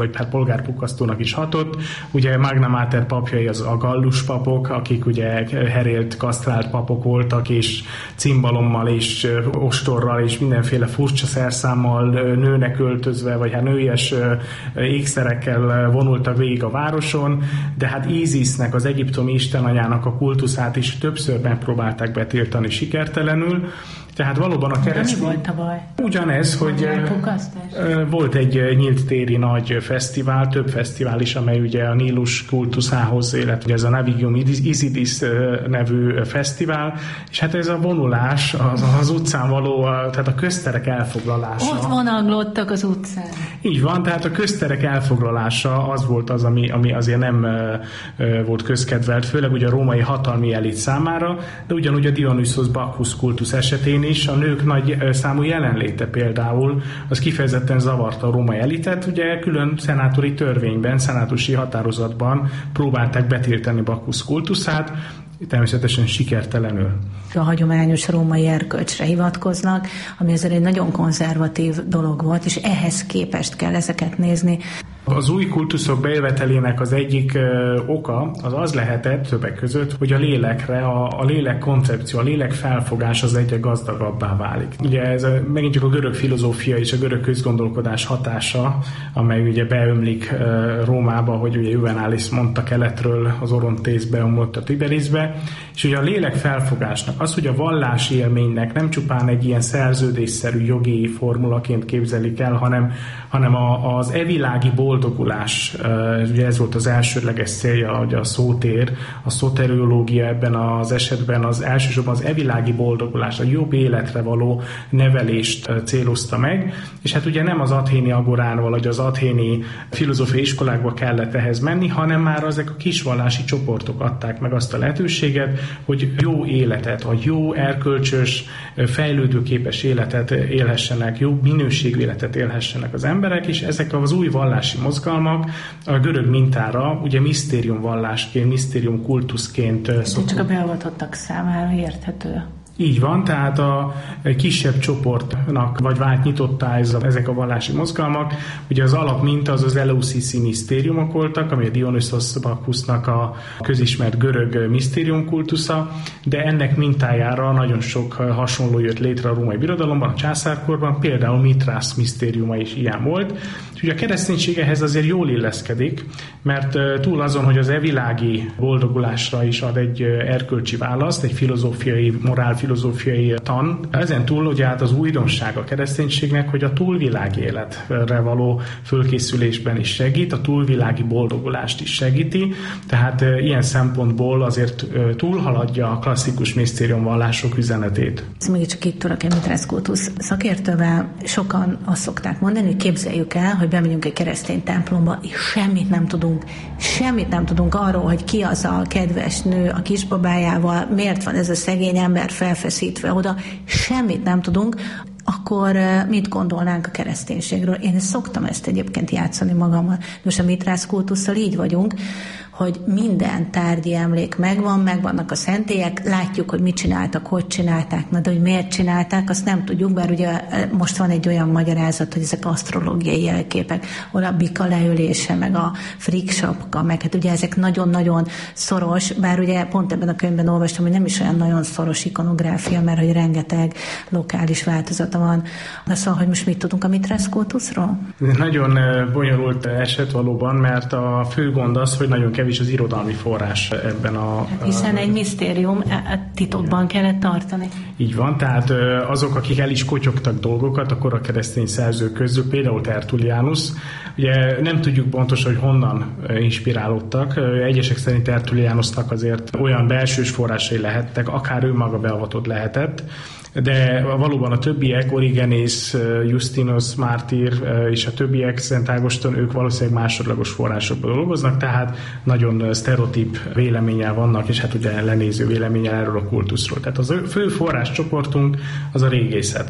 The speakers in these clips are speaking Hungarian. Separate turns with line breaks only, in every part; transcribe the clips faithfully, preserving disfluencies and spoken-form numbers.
vagy hát polgárpukkasztónak is hatott. Ugye Magna Mater papjai az a gallus papok, akik ugye herélt, kasztrált papok voltak, és cimbalommal és ostorral és mindenféle furcsa szerszámmal nőnek öltözve, vagy hát nőies ékszerekkel vonultak végig a városon, de hát Ízisznek, az egyiptomi istenanyának a kultuszát is többször megpróbálták betiltani sikertelenül. Tehát valóban a keresztény...
Mi volt a baj?
Ugyanez, hogy volt egy nyílt téri nagy fesztivál, több fesztivál is, amely ugye a Nílus kultuszához, illetve ez a Navigium Isidis nevű fesztivál, és hát ez a vonulás, az, az utcán való, tehát a közterek elfoglalása.
Ott vonaglottak az utcán.
Így van, tehát a közterek elfoglalása az volt az, ami, ami azért nem volt közkedvelt, főleg ugye a római hatalmi elit számára, de ugyanúgy a Dionysos Bacchus kultusz esetén is a nők nagy számú jelenléte például, az kifejezetten zavarta a római elitet, ugye külön szenátori törvényben, szenátusi határozatban próbálták betiltani Bacchus kultuszát, természetesen sikertelenül.
A hagyományos római erkölcsre hivatkoznak, ami azért egy nagyon konzervatív dolog volt, és ehhez képest kell ezeket nézni.
Az új kultuszok bejövetelének az egyik ö, oka az az lehetett többek között, hogy a lélekre, a, a lélek koncepció, a lélek felfogás az egyre gazdagabbá válik. Ugye ez a, megint csak a görög filozófia és a görög közgondolkodás hatása, amely ugye beömlik ö, Rómába, hogy ugye Juvenális mondta keletről, az Orontészbe, omlott a Tiberisbe, és ugye a lélek felfogásnak, az, hogy a vallási élménynek nem csupán egy ilyen szerződésszerű jogi formulaként képzelik el, hanem, hanem a, az evilági boldogulás, ugye ez volt az elsődleges célja, hogy a szótér, a szoteriológia ebben az esetben az elsősorban az evilági boldogulás, a jobb életre való nevelést célozta meg, és hát ugye nem az athéni agorán, vagy az athéni filozófiai iskolákba kellett ehhez menni, hanem már ezek a kisvallási csoportok adták meg azt a lehetőséget, hogy jó életet, vagy jó erkölcsös, fejlődőképes életet élhessenek, jó minőségű életet élhessenek az emberek, és ezek az új vallási mozgalmak a görög mintára ugye misztérium vallásként, misztérium kultuszként szoktuk.
Csak a beavatottak számára érthető.
Így van, tehát a kisebb csoportnak vagy vált nyitottá ez a, ezek a vallási mozgalmak. Ugye az alapminta az az Eleusziszi misztériumok voltak, ami a Dionysos Bacchusnak a közismert görög misztériumkultusza, de ennek mintájára nagyon sok hasonló jött létre a római birodalomban, a császárkorban, például Mitrász misztériuma is ilyen volt. És ugye a kereszténység ehhez azért jól illeszkedik, mert túl azon, hogy az evilági boldogulásra is ad egy erkölcsi választ, egy filozófiai, morálfilozófiai tan, ezen túl ugye hát az újdonság a kereszténységnek, hogy a túlvilági életre való fölkészülésben is segít, a túlvilági boldogulást is segíti, tehát ilyen szempontból azért túlhaladja a klasszikus misztériumvallások üzenetét.
Ez még csak itt tudok egy Mitrász kultusz szakértővel, sokan azt szokták mondani, hogy képzeljük el, hogy bemegyünk egy keresztény templomba, és semmit nem tudunk, semmit nem tudunk arról, hogy ki az a kedves nő a kisbabájával, miért van ez a szegény ember felfeszítve oda, semmit nem tudunk, akkor mit gondolnánk a kereszténységről? Én szoktam ezt egyébként játszani magammal. Most a Mitrász kultusszal így vagyunk, hogy minden tárgyi emlék megvan, megvannak a szentélyek, látjuk, hogy mit csináltak, hogy csinálták, na, de hogy miért csinálták, azt nem tudjuk, bár ugye most van egy olyan magyarázat, hogy ezek asztrológiai jelképek, ahol a bika leülése, meg a friksapka, meg hát ugye ezek nagyon-nagyon szoros, bár ugye pont ebben a könyvben olvastam, hogy nem is olyan nagyon szoros ikonográfia, mert hogy rengeteg lokális változata van. De szóval, hogy most mit tudunk a Mitrász kultuszról?
Nagyon bonyolult eset valóban, mert a fő gond az, hogy nagyon kevés az irodalmi forrás ebben a...
Hát hiszen egy misztérium titokban kellett tartani.
Így van, tehát azok, akik el is kotyogtak dolgokat, akkor a keresztény szerzők közül, például Tertullianus, ugye nem tudjuk pontosan, hogy honnan inspirálódtak. Egyesek szerint Tertullianusnak azért olyan belsős forrásai lehettek, akár ő maga beavatott lehetett, de valóban a többiek, Origenész, Justinus, Mártír és a többiek, Szent Ágoston, ők valószínűleg másodlagos forrásokból dolgoznak, tehát nagyon sztereotíp véleménnyel vannak, és hát ugye lenéző véleménnyel erről a kultuszról. Tehát az fő forráscsoportunk az a régészet.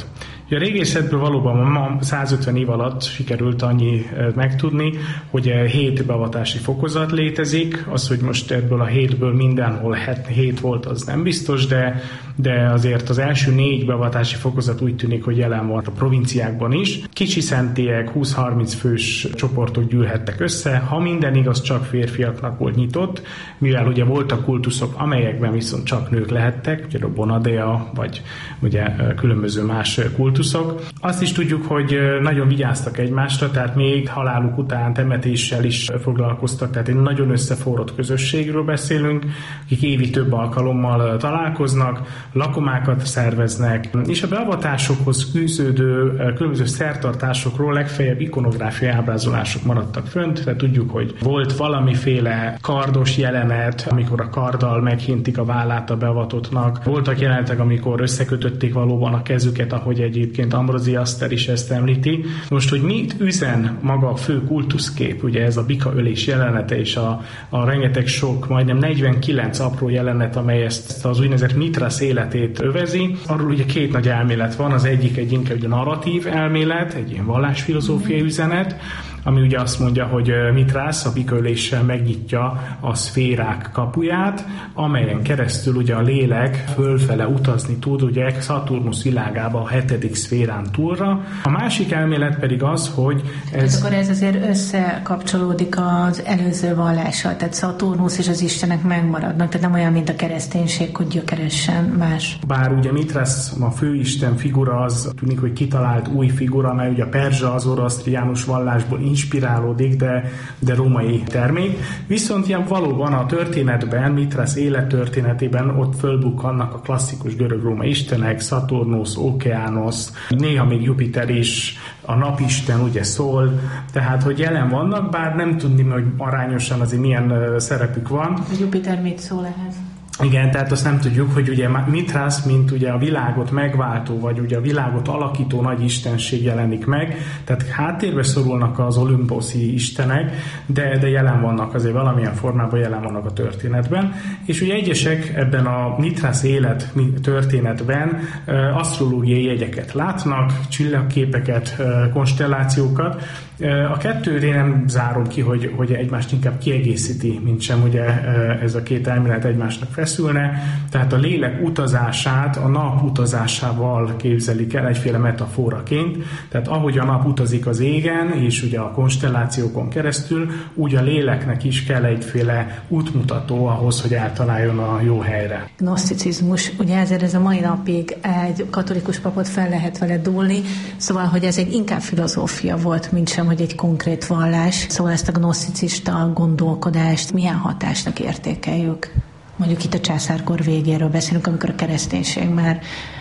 A régészetből valóban ma százötven év alatt sikerült annyi megtudni, hogy hét beavatási fokozat létezik. Az, hogy most ebből a hétből mindenhol hét volt, az nem biztos, de, de azért az első négy beavatási fokozat úgy tűnik, hogy jelen van a provinciákban is. Kicsi szentélyek, húsz-harminc fős csoportok gyűlhettek össze. Ha minden igaz, csak férfiaknak volt nyitott, mivel ugye voltak kultuszok, amelyekben viszont csak nők lehettek, ugye a Bonadea, vagy ugye különböző más kultuszok. Azt is tudjuk, hogy nagyon vigyáztak egymásra, tehát még haláluk után temetéssel is foglalkoztak, tehát egy nagyon összeforrott közösségről beszélünk, akik évi több alkalommal találkoznak, lakomákat szerveznek, és a beavatásokhoz fűződő különböző szertartásokról legfeljebb ikonográfiai ábrázolások maradtak fönt, tehát tudjuk, hogy volt valamiféle kardos jelenet, amikor a karddal meghintik a vállát a beavatottnak, voltak jelenetek, amikor összekötötték valóban a kezüket, ahogy egyébként Ambrósi Aster is ezt említi. Most, hogy mit üzen maga a fő kultuszkép, ugye ez a bikaölés jelenete és a, a rengeteg sok, majdnem negyvenkilenc apró jelenet, amely ezt az úgynevezett Mithrasz életét övezi. Arról ugye két nagy elmélet van, az egyik egy inkább egy narratív elmélet, egy ilyen vallásfilozófiai üzenet, ami ugye azt mondja, hogy Mithrasz a bikaöléssel megnyitja a szférák kapuját, amelyen keresztül ugye a lélek fölfele utazni tud, ugye Szaturnusz világába a hetedik szférán túlra. A másik elmélet pedig az, hogy ez...
Tehát akkor ez azért összekapcsolódik az előző vallással, tehát Szaturnusz és az istenek megmaradnak, tehát nem olyan, mint a kereszténység, hogy gyökeresen más.
Bár ugye Mithrasz, a főisten figura, az tűnik, hogy kitalált új figura, mert ugye a perzsa, az orosztriánus vallásból inspirálódik, de, de római termék. Viszont ilyen valóban a történetben, Mithrasz élettörténetében ott fölbukkannak a klasszikus görög-római istenek, Szaturnusz, Okeánosz, néha még Jupiter is, a napisten ugye szól, tehát hogy jelen vannak, bár nem tudni, hogy arányosan azért milyen szerepük van.
A Jupiter mit szól ehhez?
Igen, tehát azt nem tudjuk, hogy ugye Mithrasz, mint ugye a világot megváltó, vagy ugye a világot alakító nagy istenség jelenik meg, tehát háttérbe szorulnak az olimposzi istenek, de, de jelen vannak azért valamilyen formában, jelen vannak a történetben, és ugye egyesek ebben a Mithrasz élet történetben asztrológiai jegyeket látnak, csillagképeket, konstellációkat. A kettőre nem zárom ki, hogy, hogy egymást inkább kiegészíti, mint sem ugye ez a két elmélet egymásnak feszülne. Tehát a lélek utazását a nap utazásával képzelik el egyféle metaforaként. Tehát ahogy a nap utazik az égen, és ugye a konstellációkon keresztül, úgy a léleknek is kell egyféle útmutató ahhoz, hogy eltaláljon a jó helyre.
Gnoszticizmus, ugye ezért ez a mai napig egy katolikus papot fel lehet vele dúlni, szóval, hogy ez egy inkább filozófia volt, mint sem, hogy egy konkrét vallás. Szóval ezt a gnoszticista gondolkodást milyen hatásnak értékeljük? Mondjuk itt a császárkor végéről beszélünk, amikor a kereszténység már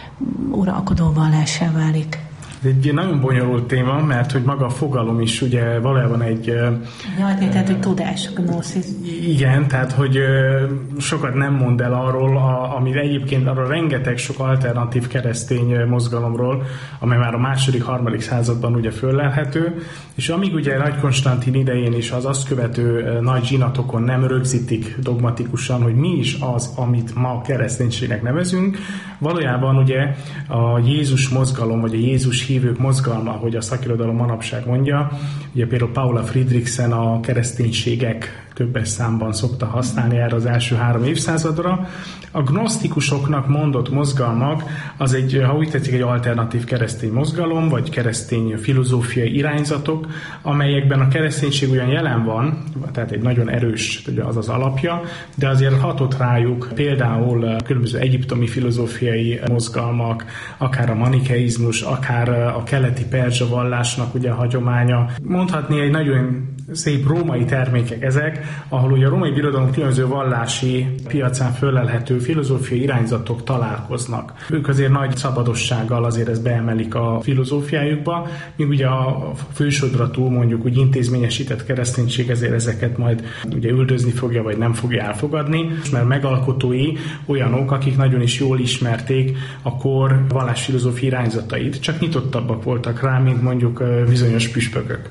uralkodó vallássá válik.
Ez egy nagyon bonyolult téma, mert hogy maga a fogalom is ugye valójában egy...
Ja, tehát, hogy tudás, gnoszis.
Igen, tehát, hogy sokat nem mond el arról, ami egyébként arról rengeteg sok alternatív keresztény mozgalomról, amely már a második, harmadik században ugye föllelhető, és amíg ugye Nagy Konstantin idején is az azt követő nagy zsinatokon nem rögzítik dogmatikusan, hogy mi is az, amit ma kereszténységnek nevezünk, valójában ugye a Jézus mozgalom, vagy a Jézus hívők mozgalma, hogy a szakirodalom manapság mondja, ugye például Paula Friedrichsen a kereszténységek többes számban szokta használni erre az első három évszázadra. A gnosztikusoknak mondott mozgalmak az egy, ha úgy tetszik, egy alternatív keresztény mozgalom, vagy keresztény filozófiai irányzatok, amelyekben a kereszténység ugyan jelen van, tehát egy nagyon erős, az az alapja, de azért hatott rájuk például különböző egyiptomi filozófiai mozgalmak, akár a manikeizmus, akár a keleti perzsa vallásnak ugye a hagyománya. Mondhatni egy nagyon szép római termékek ezek, ahol ugye a római birodalom különböző vallási piacán föllelhető filozófiai irányzatok találkoznak. Ők azért nagy szabadossággal azért ezt beemelik a filozófiájukba, míg ugye a fősodratú, mondjuk úgy intézményesített kereszténység ezért ezeket majd ugye üldözni fogja, vagy nem fogja elfogadni, mert megalkotói olyanok, akik nagyon is jól ismerték a kor vallásfilozófiai irányzatait, csak nyitottabbak voltak rá, mint mondjuk bizonyos püspökök.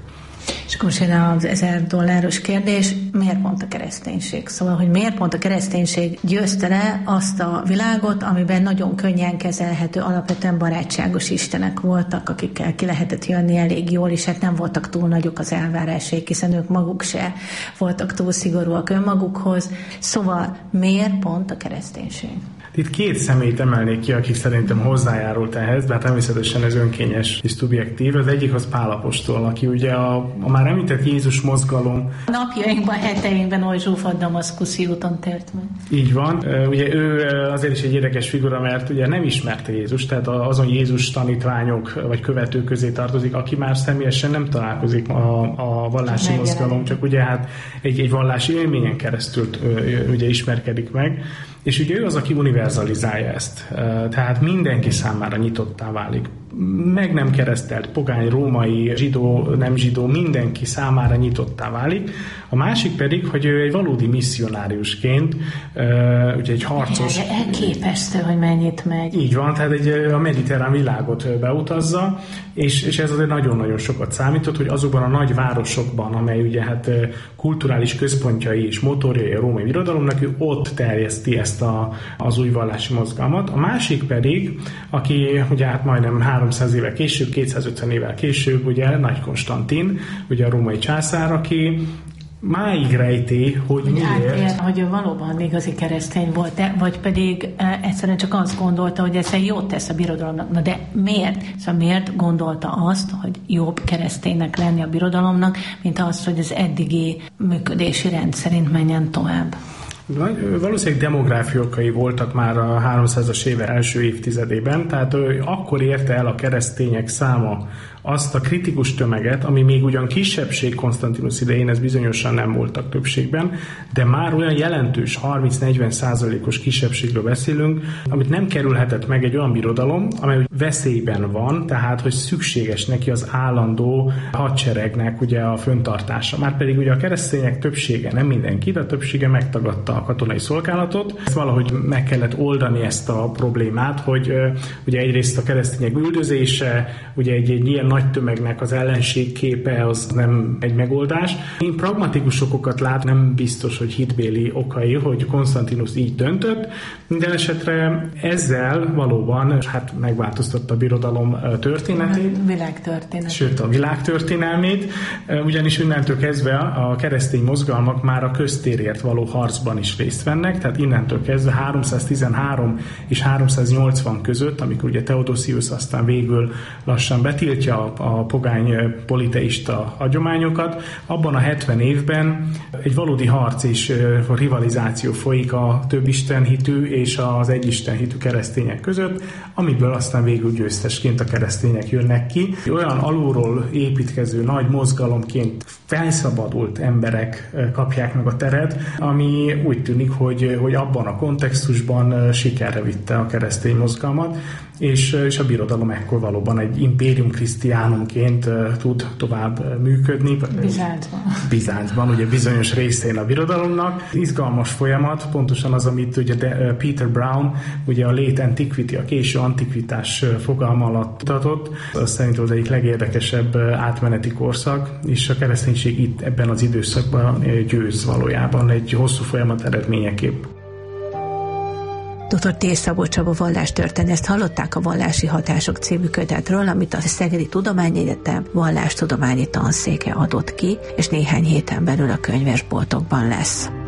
És akkor most jön az ezer dolláros kérdés, miért pont a kereszténység? Szóval, hogy miért pont a kereszténység győzte le azt a világot, amiben nagyon könnyen kezelhető, alapvetően barátságos istenek voltak, akikkel ki lehetett jönni elég jól, és hát nem voltak túl nagyok az elvárásaik, hiszen ők maguk se voltak túl szigorúak önmagukhoz. Szóval miért pont a kereszténység?
Itt két személyt emelnék ki, akik szerintem hozzájárult ehhez, de hát természetesen ez önkényes és szubjektív. Az egyik az Pál apostol, aki ugye a, a már említett Jézus mozgalom.
Napjainkban, heteinkben oly zsúfolt damaszkuszi úton tért meg.
Így van. Ugye ő azért is egy érdekes figura, mert ugye nem ismerte Jézust, tehát azon Jézus tanítványok vagy követők közé tartozik, aki már személyesen nem találkozik a, a vallási mozgalom, csak ugye hát egy, egy vallási élményen keresztül ugye ismerkedik meg. És ugye ő az, aki univerzalizálja ezt. Tehát mindenki számára nyitottá válik. Meg nem keresztelt, pogány, római, zsidó, nem zsidó, mindenki számára nyitottá válik. A másik pedig, hogy ő egy valódi misszionáriusként, ugye egy harcos...
Elképesztő, hogy mennyit megy.
Így van, tehát egy, a mediterrán világot beutazza, és, és ez azért nagyon-nagyon sokat számított, hogy azokban a nagy városokban, amely ugye hát kulturális központjai és motorjai a római birodalomnak, ő ott terjeszti ezt a, az új vallási mozgalmat. A másik pedig, aki ugye hát majdnem háromszáz évvel később, kétszázötven évvel később, ugye Nagy Konstantin, ugye a római császár, aki máig rejti, hogy, hogy miért.
Átért, hogy ő valóban igazi keresztény volt, vagy pedig e, egyszerűen csak azt gondolta, hogy ez jót tesz a birodalomnak. Na de miért? Szóval miért gondolta azt, hogy jobb kereszténynek lenni a birodalomnak, mint az, hogy az eddigi működési rend szerint menjen tovább?
Valószínűleg demográfiai okai voltak már a háromszázas éve első évtizedében, tehát ő akkor érte el a keresztények száma azt a kritikus tömeget, ami még ugyan kisebbség Konstantinusz idején, ez bizonyosan nem voltak többségben, de már olyan jelentős harminc-negyven százalékos kisebbségről beszélünk, amit nem kerülhetett meg egy olyan birodalom, amely veszélyben van, tehát hogy szükséges neki az állandó hadseregnek ugye a föntartása. Márpedig ugye a keresztények többsége, nem mindenki, de a többsége megtagadta a katonai szolgálatot. Ezt valahogy meg kellett oldani ezt a problémát, hogy ugye egyrészt a keresztények üldözése, ugye egy, egy ilyen nagy tömegnek az ellenségképe az nem egy megoldás. Én pragmatikus okokat lát, nem biztos, hogy hitbéli okai, hogy Konstantinus így döntött. Minden esetre ezzel valóban hát megváltoztatta a birodalom történetét.
A világtörténetét.
Sőt, a világtörténelmét, ugyanis innentől kezdve a keresztény mozgalmak már a köztérért való harcban is részt vennek, tehát innentől kezdve háromszáztizenhárom és háromszáznyolcvan között, amikor ugye Theodosius aztán végül lassan betiltja a, a pogány politeista hagyományokat, abban a hetven évben egy valódi harc és rivalizáció folyik a több istenhitű és az egyistenhitű keresztények között, amiből aztán végül győztesként a keresztények jönnek ki. Olyan alulról építkező nagy mozgalomként felszabadult emberek kapják meg a teret, ami úgy tűnik, hogy, hogy abban a kontextusban sikerre vitte a keresztény mozgalmat, és, és a birodalom ekkor valóban egy impérium christianumként uh, tud tovább működni.
Bizáncban.
Bizáncban, ugye bizonyos részén a birodalomnak. Izgalmas folyamat, pontosan az, amit ugye de, uh, Peter Brown, ugye a late antiquity, a késő antikvitás uh, fogalma alatt mutatott. Az szerintem az egyik legérdekesebb uh, átmeneti korszak, és a kereszténység itt ebben az időszakban uh, győz valójában egy hosszú folyamat eredményeképp.
doktor T. Szabó Csaba vallástörténészt hallották a Vallási Hatások című kötetről, amit a Szegedi Tudományegyetem vallástudományi tanszéke adott ki, és néhány héten belül a könyvesboltokban lesz.